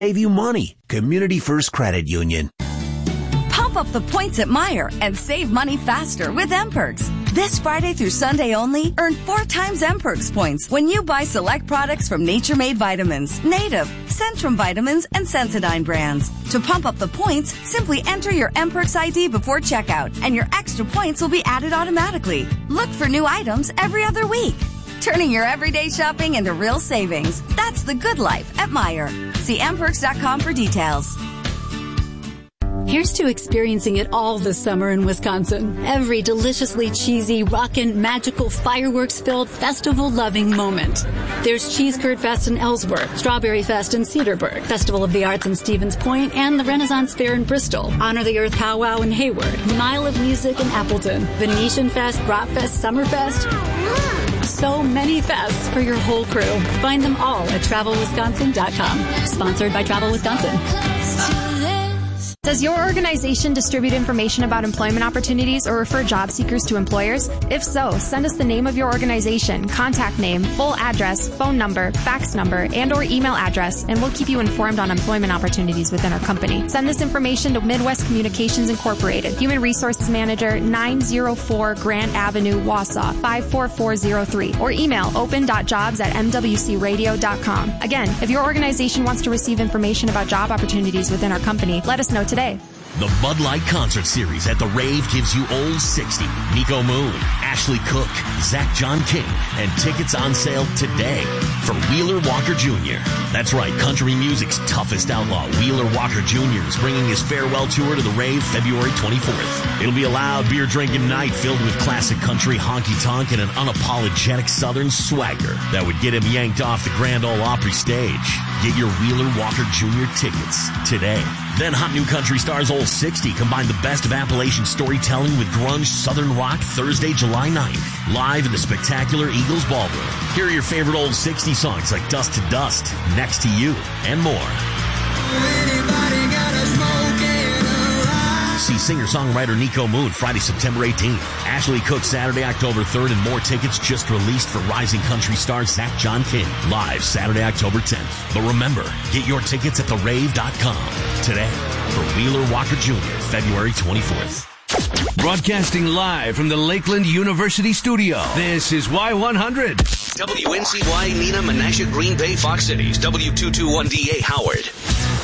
Save you money. Community First Credit Union. Pump up the points at Meijer and save money faster with M-Perks. This Friday through Sunday only, earn 4 times M-Perks points when you buy select products from Nature Made Vitamins, Native, Centrum Vitamins, and Sensodyne brands. To pump up the points, simply enter your M-Perks ID before checkout, and your extra points will be added automatically. Look for new items every other week. Turning your everyday shopping into real savings. That's the good life at Meijer. See mperks.com for details. Here's to experiencing it all this summer in Wisconsin. Every deliciously cheesy, rockin', magical, fireworks-filled, festival-loving moment. There's Cheese Curd Fest in Ellsworth, Strawberry Fest in Cedarburg, Festival of the Arts in Stevens Point, and the Renaissance Fair in Bristol, Honor the Earth Powwow in Hayward, Mile of Music in Appleton, Venetian Fest, Bratfest, Summerfest. So many fests for your whole crew. Find them all at TravelWisconsin.com. Sponsored by Travel Wisconsin. Does your organization distribute information about employment opportunities or refer job seekers to employers? If so, send us the name of your organization, contact name, full address, phone number, fax number, and or email address, and we'll keep you informed on employment opportunities within our company. Send this information to Midwest Communications Incorporated, Human Resources Manager, 904 Grant Avenue, Wausau, 54403, or email open.jobs@mwcradio.com. Again, if your organization wants to receive information about job opportunities within our company, let us know today. The Bud Light Concert Series at the Rave gives you Old 60, Nico Moon, Ashley Cook, Zach John King, and tickets on sale today for Wheeler Walker Jr. That's right, country music's toughest outlaw, Wheeler Walker Jr. is bringing his farewell tour to the Rave February 24th. It'll be a loud beer-drinking night filled with classic country honky-tonk and an unapologetic Southern swagger that would get him yanked off the Grand Ole Opry stage. Get your Wheeler Walker Jr. tickets today. Then Hot New Country Stars Old 60 combine the best of Appalachian storytelling with grunge Southern rock Thursday, July 9th. Live in the spectacular Eagles Ballroom. Hear your favorite Old 60 songs like Dust to Dust, Next to You, and more. See singer-songwriter Nico Moon Friday, September 18th. Ashley Cook Saturday, October 3rd, and more tickets just released for rising country star Zach John King. Live Saturday, October 10th. But remember, get your tickets at therave.com today for Wheeler Walker Jr., February 24th. Broadcasting live from the Lakeland University studio. This is Y100. WNCY, Neenah, Menasha, Green Bay, Fox Cities, W221DA, Howard.